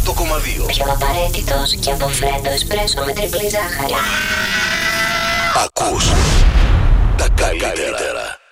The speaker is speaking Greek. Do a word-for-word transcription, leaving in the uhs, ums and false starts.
οκτώ κόμμα δύο. Πιο απαραίτητος και από φρέντο εσπρέσο με τριπλή ζάχαρη. Ακούς τα καλύτερα.